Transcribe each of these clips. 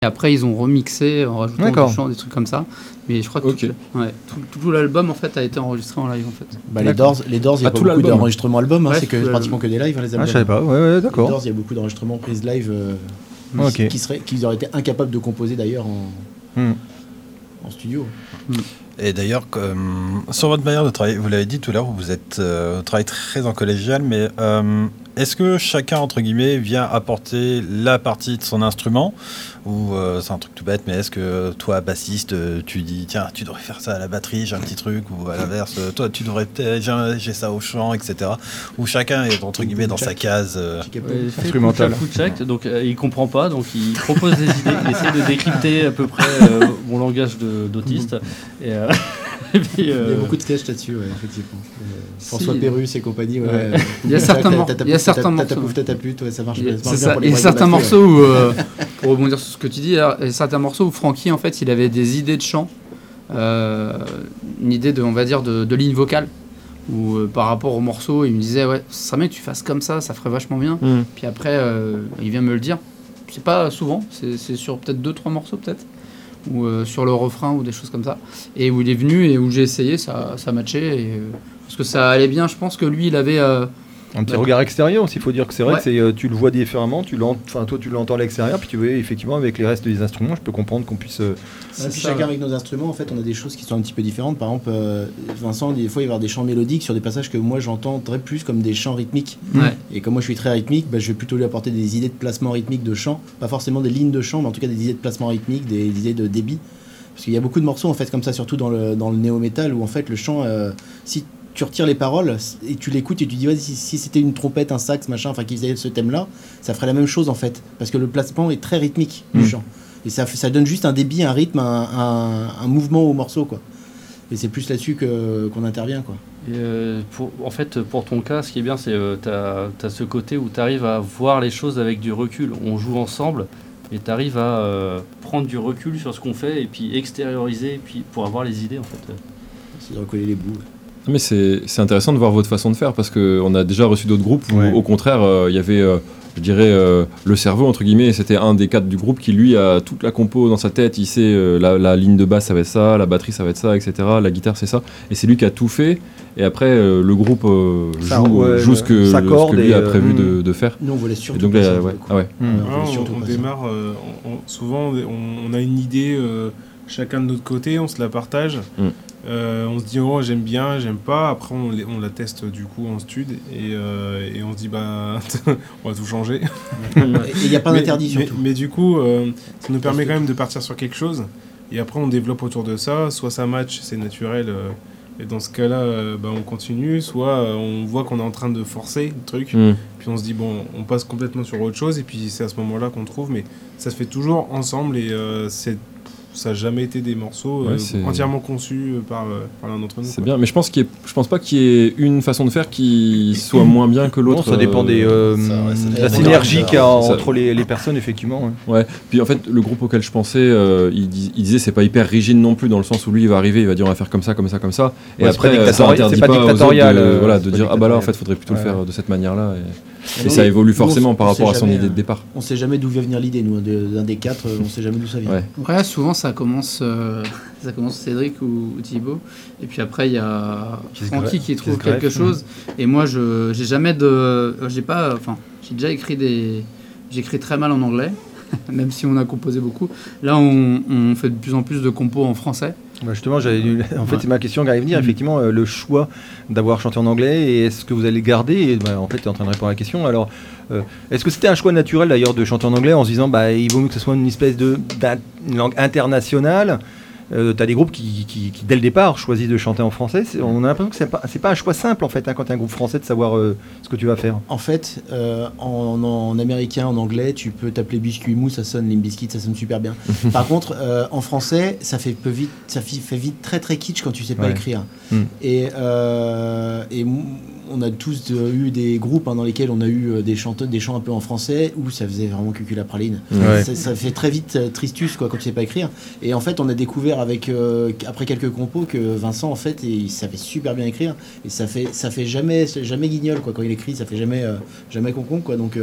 Et après, ils ont remixé en rajoutant du chant, des trucs comme ça. Mais je crois que tout l'album en fait a été enregistré en live en fait. Les Doors, il y a pas beaucoup d'enregistrements albums, c'est que pratiquement que des lives les albums. Je savais pas. Ouais, d'accord. Les Doors, il y a beaucoup d'enregistrements prises live qu'ils auraient été incapables de composer d'ailleurs en studio. Et d'ailleurs, sur votre manière de travailler, vous l'avez dit tout à l'heure, vous travaillez très en collégial, mais est-ce que chacun, entre guillemets, vient apporter la partie de son instrument ou c'est un truc tout bête, mais est-ce que toi, bassiste, tu dis tiens, tu devrais faire ça à la batterie, j'ai un petit truc, ou à l'inverse, toi, tu devrais peut-être, j'ai ça au chant, etc. Ou chacun est, entre guillemets, dans sa case instrumentale. Donc il comprend pas, donc il propose des idées, il essaie de décrypter à peu près mon langage d'autiste. Et puis, il y a beaucoup de sketchs là-dessus, effectivement. François Pérusse et compagnie. Il y a certains morceaux. Ça marche. Il y a certains morceaux où, pour rebondir sur ce que tu dis, il y a certains morceaux où Francky, en fait, il avait des idées de chant, une idée on va dire, de ligne vocale. Ou par rapport au morceau, il me disait ça serait bien que tu fasses comme ça ferait vachement bien. Puis après, il vient me le dire. C'est pas souvent, c'est sur peut-être 2-3 morceaux peut-être. Ou sur le refrain ou des choses comme ça, et où il est venu et où j'ai essayé, ça matchait, parce que ça allait bien. Je pense que lui il avait un petit regard extérieur aussi. Il faut dire que c'est vrai que tu le vois différemment, toi tu l'entends à l'extérieur, puis tu vois effectivement avec les restes des instruments, je peux comprendre qu'on puisse chacun avec nos instruments, en fait on a des choses qui sont un petit peu différentes. Par exemple, Vincent, des fois il va y avoir des chants mélodiques sur des passages que moi j'entendrais plus comme des chants rythmiques, et comme moi je suis très rythmique, je vais plutôt lui apporter des idées de placement rythmique de chant, pas forcément des lignes de chant, mais en tout cas des idées de placement rythmique, des idées de débit, parce qu'il y a beaucoup de morceaux en fait comme ça, surtout dans le néo-metal, où en fait le chant, si tu retires les paroles et tu l'écoutes et tu dis si c'était une trompette, un sax, machin, qui faisait ce thème-là, ça ferait la même chose en fait, parce que le placement est très rythmique du chant, et ça donne juste un débit, un rythme, un mouvement au morceau, quoi. Et c'est plus là-dessus qu'on intervient, quoi. Et pour ton cas, ce qui est bien, c'est t'as ce côté où t'arrives à voir les choses avec du recul. On joue ensemble et t'arrives à prendre du recul sur ce qu'on fait et puis extérioriser, et puis pour avoir les idées en fait. C'est de recoller les bouts. Mais c'est intéressant de voir votre façon de faire, parce qu'on a déjà reçu d'autres groupes où au contraire il y avait je dirais le cerveau entre guillemets, c'était un des 4 du groupe qui lui a toute la compo dans sa tête, il sait la ligne de basse ça va être ça, la batterie ça va être ça, etc., la guitare c'est ça, et c'est lui qui a tout fait, et après le groupe joue ce que lui a prévu de faire. Nous on voulait surtout donc, on démarre souvent on a une idée chacun de notre côté, on se la partage. On se dit j'aime bien, j'aime pas, après on la teste du coup en stud, et on se dit on va tout changer. Et il n'y a pas d'interdit surtout. Mais du coup ça nous permet quand même de partir sur quelque chose, et après on développe autour de ça, soit ça match, c'est naturel, et dans ce cas là on continue, soit on voit qu'on est en train de forcer le truc, puis on se dit on passe complètement sur autre chose, et puis c'est à ce moment là qu'on trouve, mais ça se fait toujours ensemble, et ça n'a jamais été des morceaux entièrement conçus par l'un d'entre nous. C'est bien, mais je pense pas qu'il y ait une façon de faire qui soit moins bien que l'autre. Non, ça dépend de la synergie qu'il y a entre les personnes, effectivement. Ouais. Puis en fait, le groupe auquel je pensais, il disait c'est pas hyper rigide non plus, dans le sens où lui il va arriver, il va dire on va faire comme ça, comme ça, comme ça. Et après, ça interdit pas aux autres de dire là en fait faudrait plutôt le faire de cette manière-là. Et ça évolue forcément par rapport à son idée de départ. On sait jamais d'où va venir l'idée, nous, d'un des 4, on sait jamais d'où ça vient. Ouais, souvent ça commence Cédric ou Thibaut, et puis après il y a Francky qui trouve quelque chose, et moi j'ai déjà j'écris très mal en anglais, même si on a composé beaucoup. Là on fait de plus en plus de compos en français. Justement, c'est ma question qui allait venir. Effectivement, le choix d'avoir chanté en anglais, et est-ce que vous allez garder, et en fait, tu es en train de répondre à la question. Alors, est-ce que c'était un choix naturel d'ailleurs de chanter en anglais en se disant il vaut mieux que ce soit une espèce d'une langue internationale? T'as des groupes qui dès le départ choisissent de chanter en français. On a l'impression que c'est pas un choix simple en fait, quand t'es un groupe français, de savoir ce que tu vas faire. En fait, en américain, en anglais, tu peux t'appeler Biscuit Mou, ça sonne Limp Bizkit, ça sonne super bien. Par contre, en français, ça fait vite très très kitsch quand tu sais pas écrire. Et on a tous eu des groupes dans lesquels on a eu des chants un peu en français où ça faisait vraiment cucul la praline. Ouais. Ça fait très vite tristus quoi quand tu sais pas écrire. Et en fait, on a découvert après quelques compos que Vincent en fait il savait super bien écrire et ça fait jamais guignol quoi quand il écrit, ça fait jamais concon quoi. Donc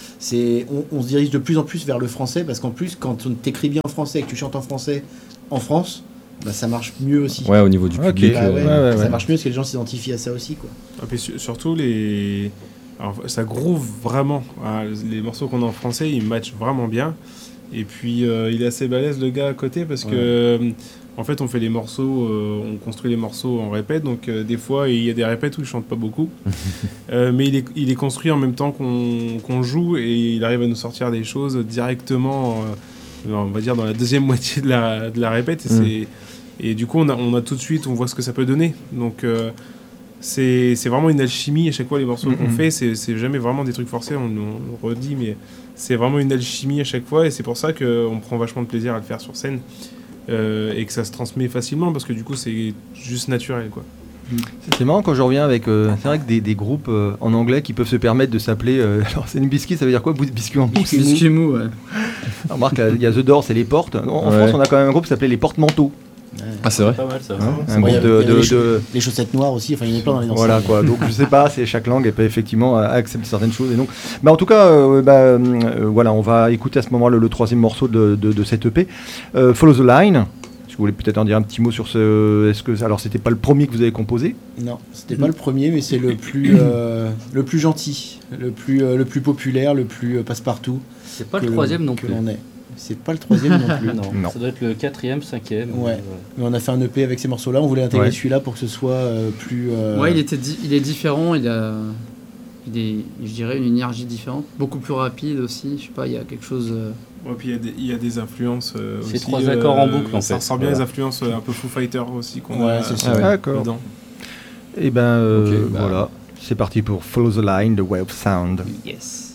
on se dirige de plus en plus vers le français parce qu'en plus quand on t'écrit bien en français et que tu chantes en français en France, bah, ça marche mieux aussi. Ouais, au niveau du public. Ça marche mieux parce que les gens s'identifient à ça aussi quoi. Et puis surtout alors, ça groove vraiment. Les morceaux qu'on a en français, ils matchent vraiment bien. Et puis il est assez balèze le gars à côté parce que en fait on fait les morceaux, on construit les morceaux en répète. Donc des fois il y a des répètes où il chante pas beaucoup, mais il est construit en même temps qu'on joue et il arrive à nous sortir des choses directement. On va dire dans la deuxième moitié de la répète. Et du coup on a tout de suite, on voit ce que ça peut donner. Donc c'est vraiment une alchimie à chaque fois les morceaux qu'on fait, c'est jamais vraiment des trucs forcés, on redit, mais c'est vraiment une alchimie à chaque fois et c'est pour ça qu'on prend vachement de plaisir à le faire sur scène et que ça se transmet facilement parce que du coup c'est juste naturel quoi. C'est marrant quand je reviens avec c'est vrai que des groupes en anglais qui peuvent se permettre de s'appeler alors c'est une biscuit, ça veut dire quoi biscuit en mousse? Biscuit mou, ouais. Alors, remarque, il y a The Doors et les portes. En France on a quand même un groupe qui s'appelait les porte-manteaux. Ah, c'est vrai. Pas mal ça. Un groupe les chaussettes noires aussi, enfin il y en a plein dans les danseurs. Voilà quoi, donc je sais pas, c'est chaque langue elle peut effectivement accepter certaines choses et donc en tout cas voilà, on va écouter à ce moment le troisième morceau de cette EP, Follow the Line. Est-ce que vous voulez peut-être en dire un petit mot sur alors c'était pas le premier que vous avez composé? Non, c'était pas le premier, mais c'est le plus gentil, le plus populaire, le plus passe-partout. C'est pas le troisième non plus. C'est pas le troisième non plus. Non. Ça doit être le 4e, 5e. Ouais. Mais on a fait un EP avec ces morceaux-là. On voulait intégrer celui-là pour que ce soit plus. Ouais, il est différent. Il a, je dirais, une énergie différente, beaucoup plus rapide aussi. Je sais pas, il y a quelque chose. Ouais, puis il y a des influences c'est aussi. 3 accords en boucle en fait. Ça ressort bien les influences un peu Foo Fighters aussi qu'on a. C'est ça. D'accord. Dedans. Et voilà, c'est parti pour Follow the Line, The Way of Sound. Yes.